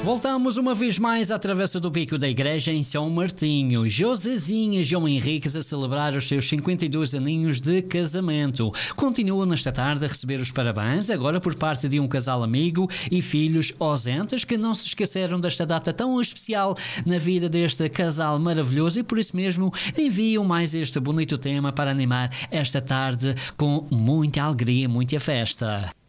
Voltamos uma vez mais à Travessa do Pico da Igreja em São Martinho. Josezinha e João Henriques a celebrar os seus 52 aninhos de casamento. Continuam nesta tarde a receber os parabéns, agora por parte de um casal amigo e filhos ausentes que não se esqueceram desta data tão especial na vida deste casal maravilhoso e por isso mesmo enviam mais este bonito tema para animar esta tarde com muita alegria e muita festa.